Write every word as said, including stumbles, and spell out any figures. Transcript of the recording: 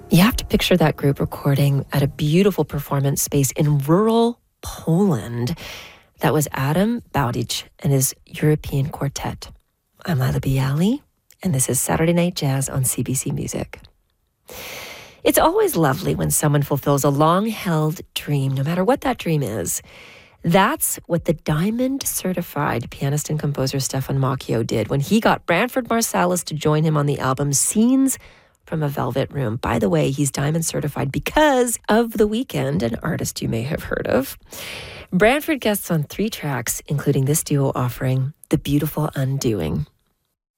You have to picture that group recording at a beautiful performance space in rural Poland. That was Adam Bowditch and his European Quartet. I'm Lila Bialy, and this is Saturday Night Jazz on C B C Music. It's always lovely when someone fulfills a long-held dream, no matter what that dream is. That's what the Diamond-certified pianist and composer Stefan Macchio did when he got Branford Marsalis to join him on the album Scenes from a Velvet Room. By the way, he's Diamond-certified because of The Weeknd, an artist you may have heard of. Branford guests on three tracks, including this duo offering The Beautiful Undoing.